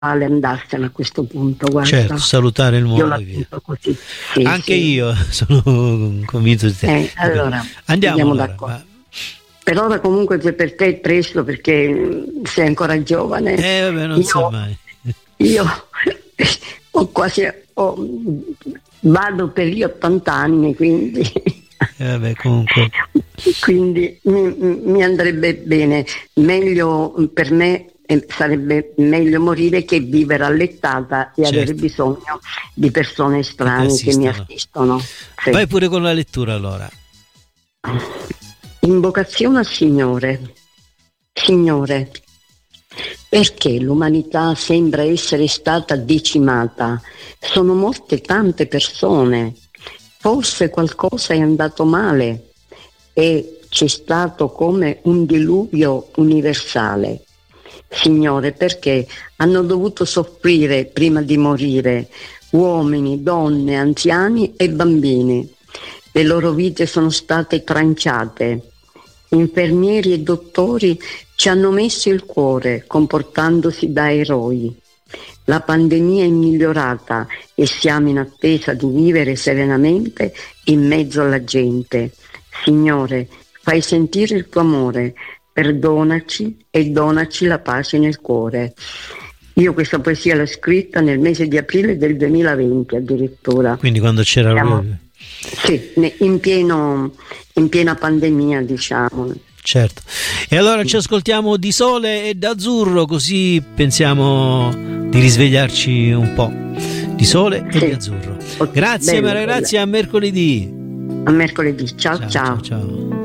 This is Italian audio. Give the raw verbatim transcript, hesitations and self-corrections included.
vale andarsene a questo punto, guarda. Certo, salutare il Io mondo la e via. penso così. Sì, Anche sì. io sono convinto di te. Eh, allora, andiamo, andiamo allora, d'accordo. ma- Per ora comunque per te è presto perché mm, sei ancora giovane. eh vabbè, non Io, so mai. io ho quasi ho- vado per gli ottanta anni, quindi Eh, vabbè, comunque quindi mi, mi andrebbe bene. Meglio per me eh, sarebbe meglio morire che vivere allettata e avere certo, bisogno di persone che ti estranee che mi assistono. assistono. Sì. Vai pure con la lettura allora. Invocazione al Signore. Signore, perché l'umanità sembra essere stata decimata? Sono morte tante persone. Forse qualcosa è andato male e c'è stato come un diluvio universale. Signore, perché hanno dovuto soffrire prima di morire uomini, donne, anziani e bambini. Le loro vite sono state tranciate. Infermieri e dottori ci hanno messo il cuore comportandosi da eroi. La pandemia è migliorata e siamo in attesa di vivere serenamente in mezzo alla gente. Signore, fai sentire il tuo amore, perdonaci e donaci la pace nel cuore. Io questa poesia l'ho scritta nel mese di aprile del duemilaventi addirittura. Quindi quando c'era Siamo, sì, ne- in, pieno, in piena pandemia, diciamo. certo. E allora ci ascoltiamo di Sole e d'Azzurro, così pensiamo di risvegliarci un po'. Di Sole e Sì. di Azzurro. Ok, Grazie bene, Maria bene. Grazia, a mercoledì. A mercoledì. Ciao, Ciao, ciao. ciao, ciao.